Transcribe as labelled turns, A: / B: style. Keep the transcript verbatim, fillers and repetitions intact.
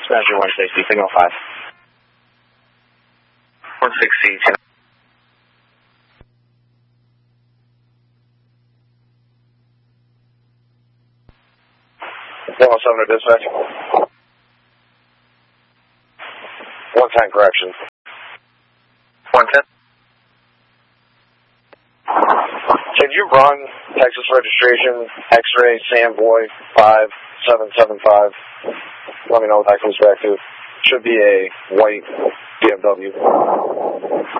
A: Measure one sixty, signal five.
B: one sixty, ten.
C: one oh seven to dispatch. one ten correction.
B: one ten.
C: Can you run Texas registration X-ray Samboy five seven seven five? Let me know what that comes back to. Should be a white B M W.